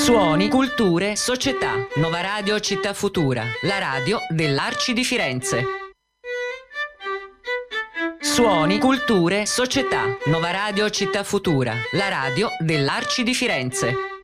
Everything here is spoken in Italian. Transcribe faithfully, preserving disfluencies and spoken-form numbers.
Suoni, culture, società. Nova Radio Città Futura, la radio dell'Arci di Firenze. Suoni, culture, società. Nova Radio Città Futura, la radio dell'Arci di Firenze.